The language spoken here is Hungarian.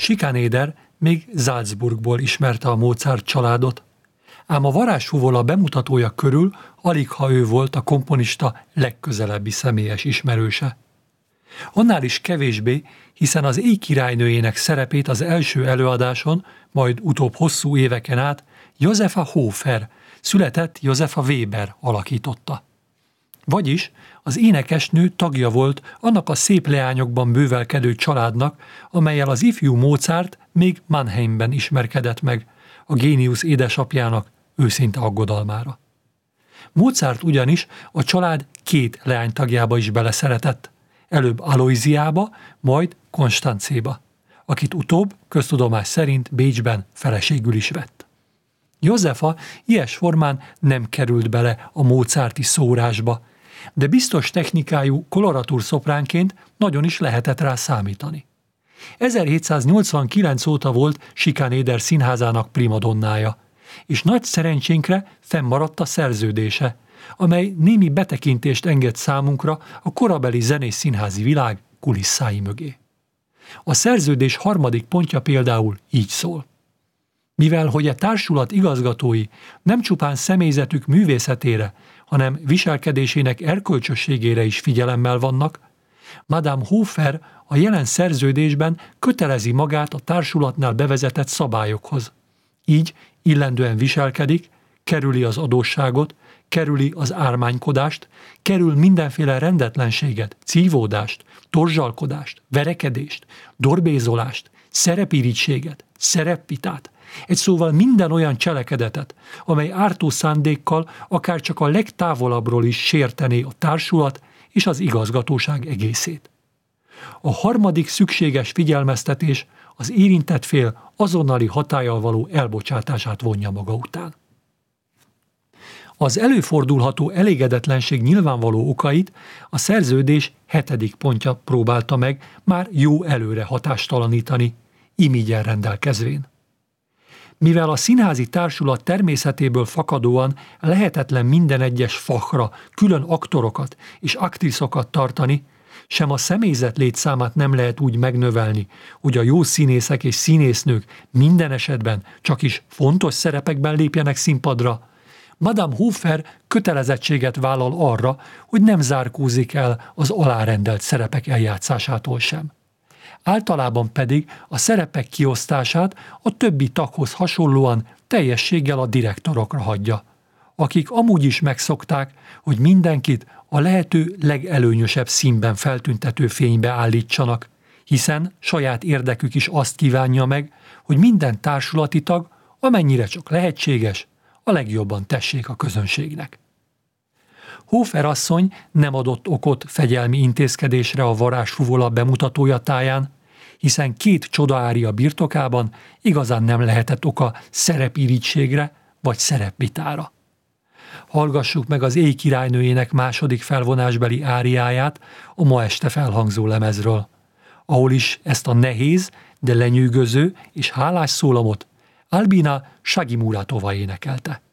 Schikaneder még Salzburgból ismerte a Mozart családot, ám a varázsfuvola bemutatója körül aligha ő volt a komponista legközelebbi személyes ismerőse. Annál is kevésbé, hiszen az Éj királynőjének szerepét az első előadáson, majd utóbb hosszú éveken át Josefa Hofer, született Josefa Weber alakította. Vagyis az énekesnő tagja volt annak a szép leányokban bővelkedő családnak, amellyel az ifjú Mozart még Mannheimben ismerkedett meg, a géniusz édesapjának őszinte aggodalmára. Mozart ugyanis a család 2 leánytagjába is beleszeretett, előbb Aloysiába, majd Konstancéba, akit utóbb köztudomás szerint Bécsben feleségül is vett. Josefa ilyes formán nem került bele a mozarti szórásba, de biztos technikájú koloratúr-szopránként nagyon is lehetett rá számítani. 1789 óta volt Schikaneder színházának primadonnája, és nagy szerencsénkre fennmaradt a szerződése, amely némi betekintést enged számunkra a korabeli zenész-színházi világ kulisszái mögé. A szerződés 3. pontja például így szól. Mivel hogy a társulat igazgatói nem csupán személyzetük művészetére, hanem viselkedésének erkölcsösségére is figyelemmel vannak, Madame Hofer a jelen szerződésben kötelezi magát a társulatnál bevezetett szabályokhoz. Így illendően viselkedik, kerüli az adósságot, kerüli az ármánykodást, kerül mindenféle rendetlenséget, cívódást, torzsalkodást, verekedést, dorbézolást, szerepirítséget, szerepvitát, egy szóval minden olyan cselekedetet, amely ártó szándékkal akár csak a legtávolabbról is sértené a társulat és az igazgatóság egészét. A 3. szükséges figyelmeztetés az érintett fél azonnali hatállyal való elbocsátását vonja maga után. Az előfordulható elégedetlenség nyilvánvaló okait a szerződés 7. pontja próbálta meg már jó előre hatástalanítani, imigyen rendelkezvén. Mivel a színházi társulat természetéből fakadóan lehetetlen minden egyes fachra külön aktorokat és aktriszokat tartani, sem a személyzet létszámát nem lehet úgy megnövelni, hogy a jó színészek és színésznők minden esetben csak is fontos szerepekben lépjenek színpadra, Madame Hofer kötelezettséget vállal arra, hogy nem zárkózik el az alárendelt szerepek eljátszásától sem. Általában pedig a szerepek kiosztását a többi taghoz hasonlóan teljességgel a direktorokra hagyja, akik amúgy is megszokták, hogy mindenkit a lehető legelőnyösebb színben feltüntető fénybe állítsanak, hiszen saját érdekük is azt kívánja meg, hogy minden társulati tag, amennyire csak lehetséges, a legjobban tessék a közönségnek. Hofer asszony nem adott okot fegyelmi intézkedésre a varázsfuvola bemutatója táján, hiszen 2 csodaária birtokában igazán nem lehetett oka szerepirítségre vagy szerepvitára. Hallgassuk meg az Éj királynőjének 2. felvonásbeli áriáját a ma este felhangzó lemezről, ahol is ezt a nehéz, de lenyűgöző és hálás szólamot Albina Shagimuratová énekelte.